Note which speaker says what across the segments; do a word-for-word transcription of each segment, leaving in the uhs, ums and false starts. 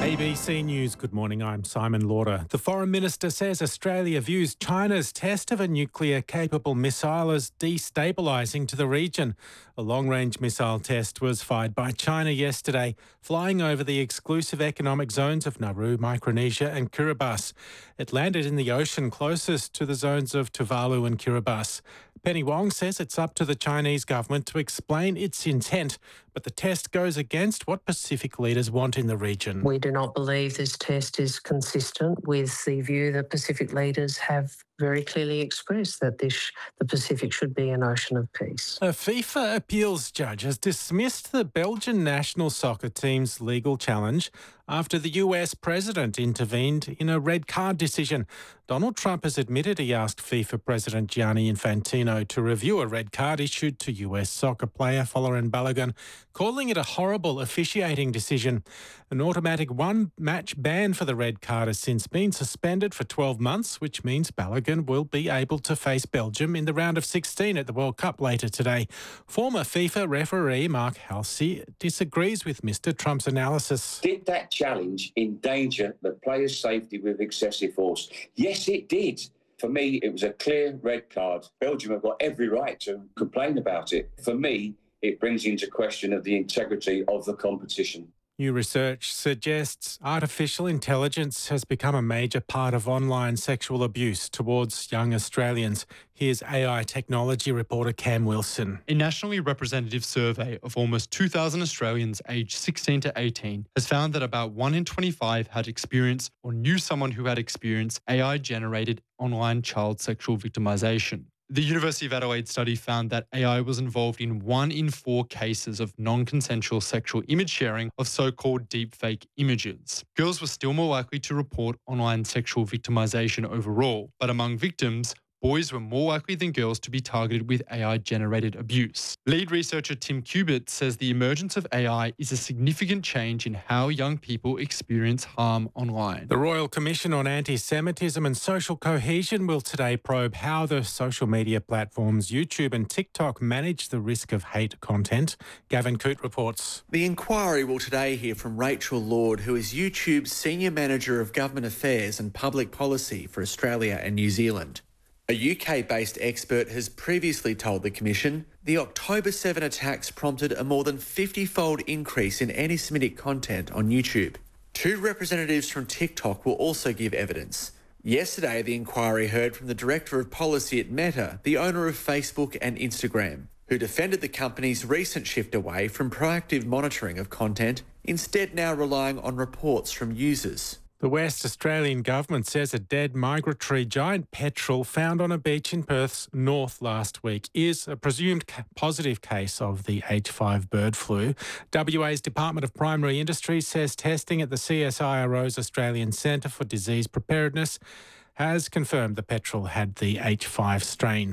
Speaker 1: A B C News, good morning, I'm Simon Lauder. The Foreign Minister says Australia views China's test of a nuclear-capable missile as destabilising to the region. A long-range missile test was fired by China yesterday, flying over the exclusive economic zones of Nauru, Micronesia and Kiribati. It landed in the ocean closest to the zones of Tuvalu and Kiribati. Penny Wong says it's up to the Chinese government to explain its intent, but the test goes against what Pacific leaders want in the region.
Speaker 2: We do not believe this test is consistent with the view that Pacific leaders have very clearly expressed, that this, the Pacific should be an ocean of peace.
Speaker 1: A FIFA appeals judge has dismissed the Belgian national soccer team's legal challenge after the U S president intervened in a red card decision. Donald Trump has admitted he asked FIFA president Gianni Infantino to review a red card issued to U S soccer player Folarin Balogun, calling it a horrible officiating decision. An automatic one-match ban for the red card has since been suspended for twelve months, which means Balogun will be able to face Belgium in the round of sixteen at the World Cup later today. Former FIFA referee Mark Halsey disagrees with Mister Trump's analysis.
Speaker 3: Did that challenge endanger the players' safety with excessive force? Yes, it did. For me, it was a clear red card. Belgium have got every right to complain about it. For me, it brings into question of the integrity of the competition.
Speaker 1: New research suggests artificial intelligence has become a major part of online sexual abuse towards young Australians. Here's A I technology reporter Cam Wilson.
Speaker 4: A nationally representative survey of almost two thousand Australians aged sixteen to eighteen has found that about one in twenty-five had experienced or knew someone who had experienced A I-generated online child sexual victimisation. The University of Adelaide study found that A I was involved in one in four cases of non-consensual sexual image sharing of so-called deepfake images. Girls were still more likely to report online sexual victimisation overall, but among victims, boys were more likely than girls to be targeted with A I-generated abuse. Lead researcher Tim Kubert says the emergence of A I is a significant change in how young people experience harm online.
Speaker 1: The Royal Commission on Anti-Semitism and Social Cohesion will today probe how the social media platforms YouTube and TikTok manage the risk of hate content. Gavin Coote reports.
Speaker 5: The inquiry will today hear from Rachel Lord, who is YouTube's Senior Manager of Government Affairs and Public Policy for Australia and New Zealand. A U K-based expert has previously told the Commission the October seventh attacks prompted a more than fifty-fold increase in anti-Semitic content on YouTube. Two representatives from TikTok will also give evidence. Yesterday, the inquiry heard from the Director of Policy at Meta, the owner of Facebook and Instagram, who defended the company's recent shift away from proactive monitoring of content, instead now relying on reports from users.
Speaker 1: The West Australian government says a dead migratory giant petrel found on a beach in Perth's north last week is a presumed ca- positive case of the H five bird flu. W A's Department of Primary Industries says testing at the C S I R O's Australian Centre for Disease Preparedness has confirmed the petrel had the H five strain.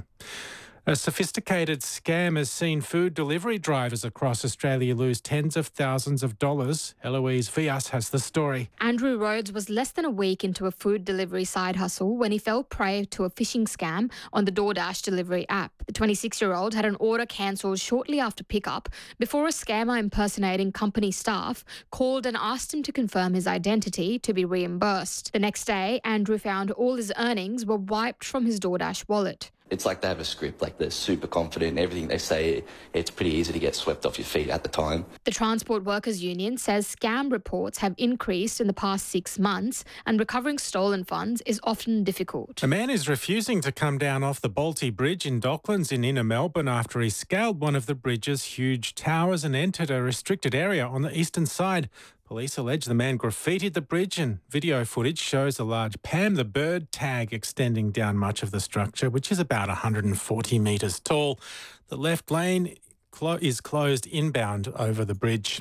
Speaker 1: A sophisticated scam has seen food delivery drivers across Australia lose tens of thousands of dollars. Eloise Vias has the story.
Speaker 6: Andrew Rhodes was less than a week into a food delivery side hustle when he fell prey to a phishing scam on the DoorDash delivery app. The twenty-six-year-old had an order cancelled shortly after pickup before a scammer impersonating company staff called and asked him to confirm his identity to be reimbursed. The next day, Andrew found all his earnings were wiped from his DoorDash wallet.
Speaker 7: It's like they have a script, like they're super confident. Everything they say, it's pretty easy to get swept off your feet at the time.
Speaker 6: The Transport Workers Union says scam reports have increased in the past six months and recovering stolen funds is often difficult.
Speaker 1: A man is refusing to come down off the Balti Bridge in Docklands in inner Melbourne after he scaled one of the bridge's huge towers and entered a restricted area on the eastern side. Police allege the man graffitied the bridge and video footage shows a large Pam the Bird tag extending down much of the structure, which is about one hundred forty metres tall. The left lane clo- is closed inbound over the bridge.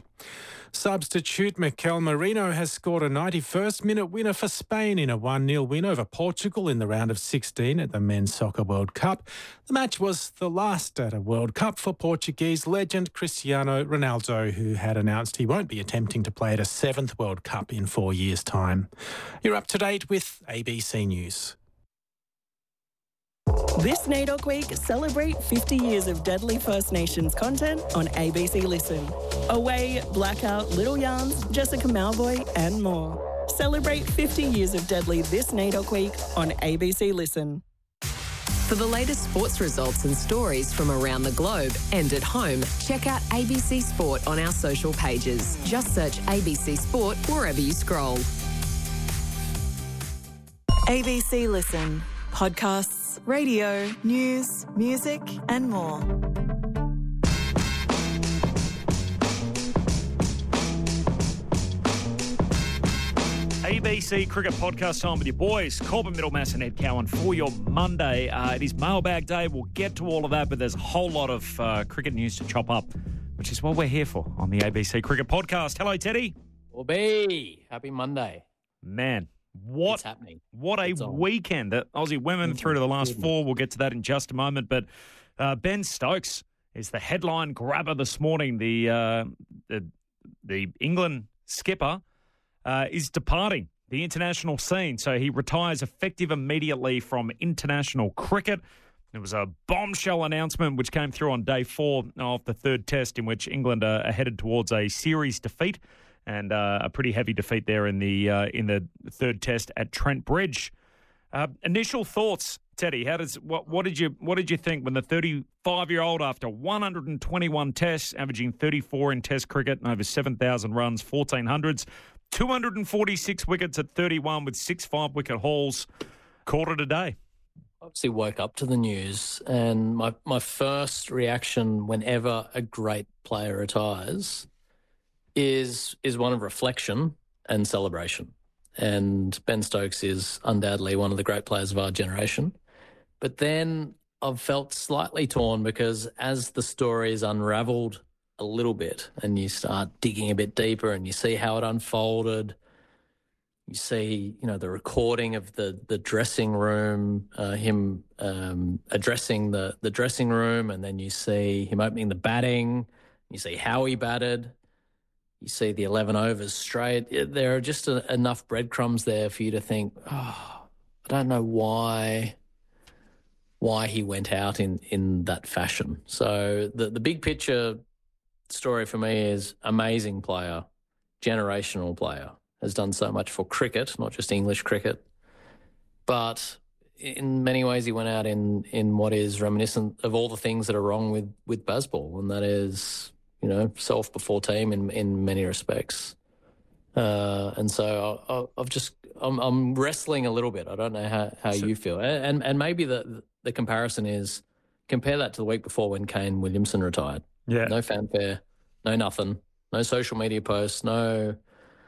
Speaker 1: Substitute Mikel Merino has scored a ninety-first minute winner for Spain in a one nil win over Portugal in the round of sixteen at the Men's Soccer World Cup. The match was the last at a World Cup for Portuguese legend Cristiano Ronaldo, who had announced he won't be attempting to play at a seventh World Cup in four years' time. You're up to date with A B C News.
Speaker 8: This NAIDOC Week, celebrate fifty years of Deadly First Nations content on A B C Listen. Away, Blackout, Little Yarns, Jessica Malvoy and more. Celebrate fifty years of Deadly this NAIDOC Week on A B C Listen.
Speaker 9: For the latest sports results and stories from around the globe and at home, check out A B C Sport on our social pages. Just search A B C Sport wherever you scroll.
Speaker 8: A B C Listen. Podcasts, radio, news, music and more.
Speaker 10: A B C Cricket Podcast time with your boys, Corbin Middlemass and Ed Cowan for your Monday. Uh, it is mailbag day. We'll get to all of that, but there's a whole lot of uh, cricket news to chop up, which is what we're here for on the A B C Cricket Podcast. Hello, Teddy.
Speaker 11: Orbee. Happy Monday.
Speaker 10: Man, what,
Speaker 11: it's happening.
Speaker 10: What a
Speaker 11: it's
Speaker 10: weekend. The Aussie women through to the last four. We'll get to that in just a moment. But uh, Ben Stokes is the headline grabber this morning. The, uh, the, the England skipper Uh, is departing the international scene. So he retires effective immediately from international cricket. It was a bombshell announcement which came through on day four of the third test, in which England are, are headed towards a series defeat, and uh, a pretty heavy defeat there in the uh, in the third test at Trent Bridge. Uh, initial thoughts, Teddy. How does what what did you what did you think when the thirty-five-year-old, after one hundred twenty-one tests, averaging thirty-four in Test cricket and over seven thousand runs, fourteen hundreds, two hundred forty-six wickets at thirty-one with six five-wicket hauls, called it a day?
Speaker 11: Obviously woke up to the news, and my, my first reaction whenever a great player retires is is one of reflection and celebration. And Ben Stokes is undoubtedly one of the great players of our generation. But then I've felt slightly torn, because as the story is unravelled a little bit and you start digging a bit deeper and you see how it unfolded, you see, you know, the recording of the the dressing room, uh, him um, addressing the, the dressing room, and then you see him opening the batting, you see how he batted, you see the eleven overs straight. There are just a, enough breadcrumbs there for you to think, oh, I don't know why why he went out in, in that fashion. So the, the big picture story for me is amazing player, generational player, has done so much for cricket, not just English cricket. But in many ways he went out in, in what is reminiscent of all the things that are wrong with, with baseball, and that is, you know, self before team in, in many respects. Uh, and so I, I've just, I'm, I'm wrestling a little bit. I don't know how, how so, you feel. And, and maybe the, the comparison is, compare that to the week before when Kane Williamson retired.
Speaker 10: Yeah.
Speaker 11: No fanfare, no nothing, no social media posts, no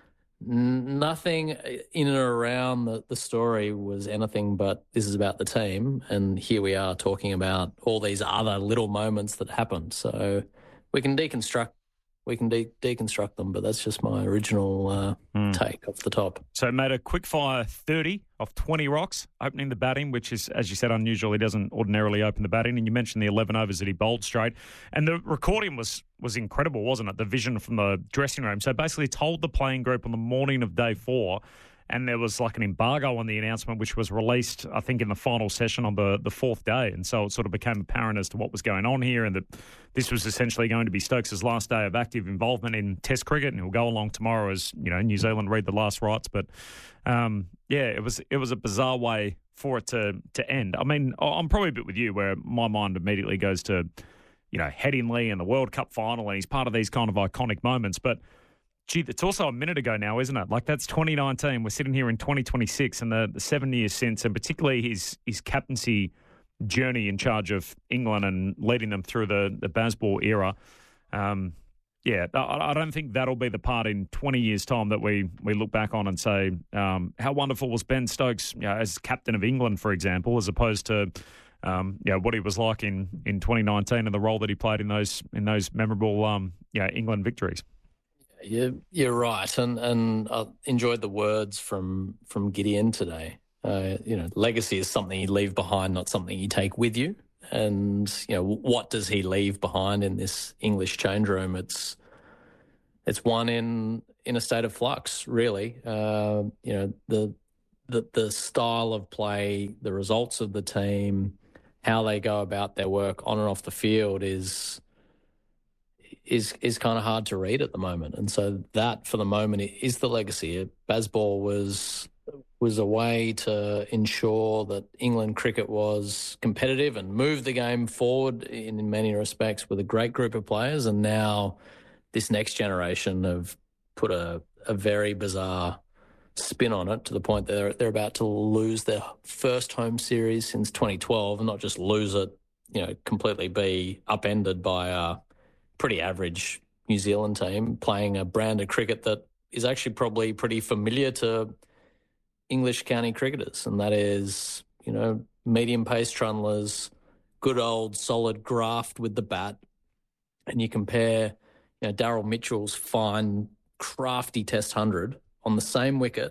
Speaker 11: n- nothing in and around the, the story was anything but this is about the team. And here we are talking about all these other little moments that happened. So we can deconstruct we can de- deconstruct them, but that's just my original uh, mm. take off the top.
Speaker 10: So made a quick fire thirty off twenty rocks, opening the batting, which is, as you said, unusual. He doesn't ordinarily open the batting. And you mentioned the eleven overs that he bowled straight. And the recording was was incredible, wasn't it? The vision from the dressing room. So basically told the playing group on the morning of day four, and there was like an embargo on the announcement, which was released, I think, in the final session on the, the fourth day. And so it sort of became apparent as to what was going on here, and that this was essentially going to be Stokes' last day of active involvement in Test cricket, and he'll go along tomorrow as, you know, New Zealand read the last rites. But, um, yeah, it was it was a bizarre way for it to, to end. I mean, I'm probably a bit with you, where my mind immediately goes to, you know, Headingley and the World Cup final, and he's part of these kind of iconic moments. But gee, it's also a minute ago now, isn't it? Like, that's twenty nineteen. We're sitting here in twenty twenty-six, and the, the seven years since, and particularly his his captaincy journey in charge of England and leading them through the, the Bazball era. Um, yeah, I, I don't think that'll be the part in twenty years' time that we, we look back on and say, um, how wonderful was Ben Stokes, you know, as captain of England, for example, as opposed to um, you know, what he was like in, in twenty nineteen and the role that he played in those in those memorable um, you know, England victories.
Speaker 11: You're, you're right, and and I enjoyed the words from from Gideon today. Uh, you know, legacy is something you leave behind, not something you take with you. And you know, what does he leave behind in this English change room? It's it's one in in a state of flux, really. Uh, you know, the the the style of play, the results of the team, how they go about their work on and off the field is is is kind of hard to read at the moment. And so that, for the moment, is the legacy. Bazball was was a way to ensure that England cricket was competitive and moved the game forward in, in many respects with a great group of players. And now this next generation have put a, a very bizarre spin on it to the point that they're, they're about to lose their first home series since twenty twelve, and not just lose it, you know, completely be upended by a pretty average New Zealand team playing a brand of cricket that is actually probably pretty familiar to English county cricketers, and that is, you know, medium pace trundlers, good old solid graft with the bat. And you compare, you know, Daryl Mitchell's fine, crafty Test one hundred on the same wicket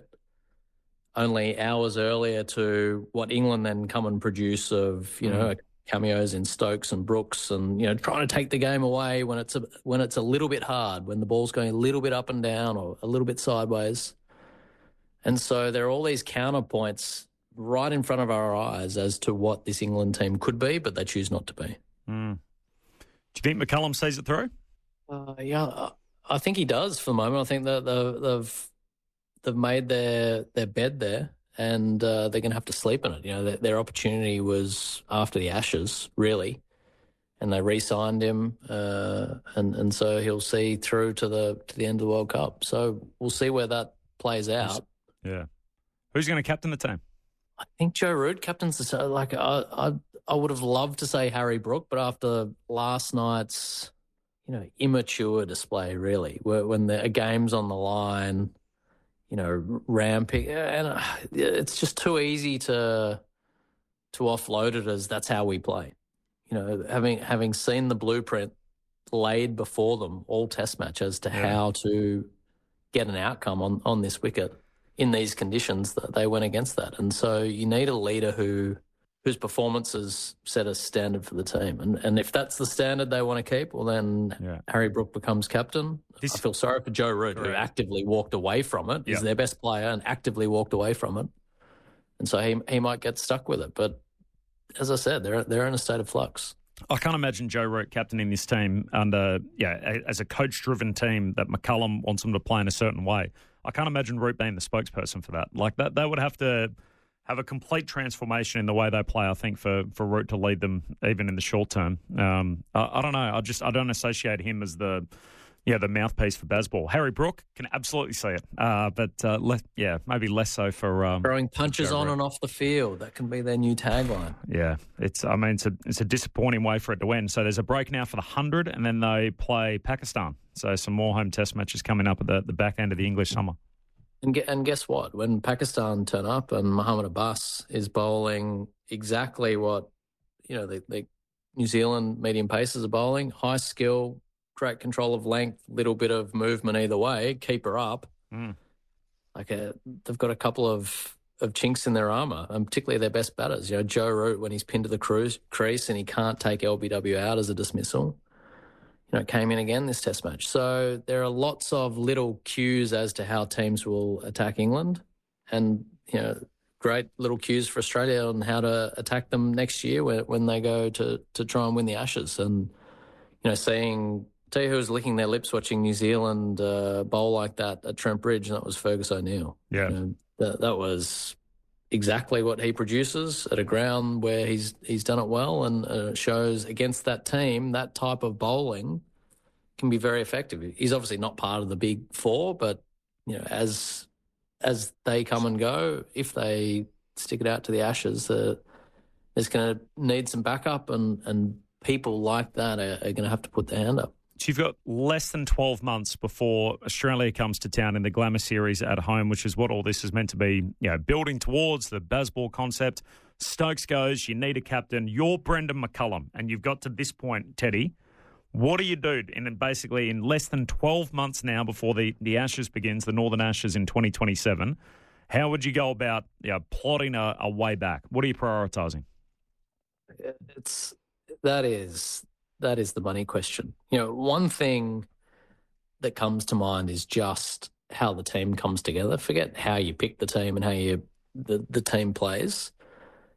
Speaker 11: only hours earlier to what England then come and produce of, you know, mm. cameos in Stokes and Brooks, and, you know, trying to take the game away when it's a, when it's a little bit hard, when the ball's going a little bit up and down or a little bit sideways. And so there are all these counterpoints right in front of our eyes as to what this England team could be, but they choose not to be.
Speaker 10: Mm. Do you think McCullum sees it through?
Speaker 11: Uh, yeah, I think he does for the moment. I think that they've they've made their their bed there, and uh, they're going to have to sleep in it. You know, their, their opportunity was after the Ashes, really, and they re-signed him, uh, and and so he'll see through to the to the end of the World Cup. So we'll see where that plays out.
Speaker 10: Yeah, who's going to captain the team?
Speaker 11: I think Joe Root captains the like. I I I would have loved to say Harry Brook, but after last night's, you know, immature display, really, when the a game's on the line, you know, ramping, and it's just too easy to to offload it as that's how we play. You know, having having seen the blueprint laid before them all Test match as to yeah. how to get an outcome on, on this wicket in these conditions, that they went against that. And so you need a leader who whose performances set a standard for the team. And and if that's the standard they want to keep, well, then yeah. Harry Brook becomes captain. This, I feel sorry for Joe Root, who actively walked away from it. He's yep. their best player and actively walked away from it. And so he he might get stuck with it. But as I said, they're they're in a state of flux.
Speaker 10: I can't imagine Joe Root captaining this team under, yeah, as a coach-driven team that McCullum wants them to play in a certain way. I can't imagine Root being the spokesperson for that. Like that, they would have to have a complete transformation in the way they play, I think, for, for Root to lead them even in the short term. Um, I, I don't know. I just I don't associate him as the yeah the mouthpiece for Bazball. Harry Brook can absolutely see it, uh, but uh, le- yeah, maybe less so for um,
Speaker 11: throwing punches on and off the field. That can be their new tagline.
Speaker 10: Yeah, it's I mean it's a it's a disappointing way for it to end. So there's a break now for the hundred, and then they play Pakistan. So some more home Test matches coming up at the, the back end of the English summer.
Speaker 11: And, and guess what? When Pakistan turn up and Mohammad Abbas is bowling exactly what, you know, the, the New Zealand medium pacers are bowling, high skill, great control of length, little bit of movement either way, keep her up. Mm. Like a, they've got a couple of, of chinks in their armour, and particularly their best batters. You know, Joe Root, when he's pinned to the cruise, crease and he can't take L B W out as a dismissal, you know, came in again this Test match. So there are lots of little cues as to how teams will attack England, and, you know, great little cues for Australia on how to attack them next year when, when they go to, to try and win the Ashes. And, you know, seeing, tell you who was licking their lips watching New Zealand uh, bowl like that at Trent Bridge, and that was Fergus O'Neill.
Speaker 10: Yeah.
Speaker 11: You know, that, that was exactly what he produces at a ground where he's he's done it well, and uh, shows against that team that type of bowling can be very effective. He's obviously not part of the big four, but, you know, as as they come and go, if they stick it out to the Ashes, uh, there's going to need some backup, and and people like that are, are going to have to put their hand up.
Speaker 10: So you've got less than twelve months before Australia comes to town in the Glamour Series at home, which is what all this is meant to be, you know, building towards, the Bazball concept. Stokes goes, you need a captain. You're Brendan McCullum, and you've got to this point, Teddy. What do you do in basically in less than twelve months now before the, the Ashes begins, the Northern Ashes in twenty twenty-seven? How would you go about, you know, plotting a, a way back? What are you prioritising?
Speaker 11: It's that is... That is the money question. You know, one thing that comes to mind is just how the team comes together. Forget how you pick the team and how you the, the team plays.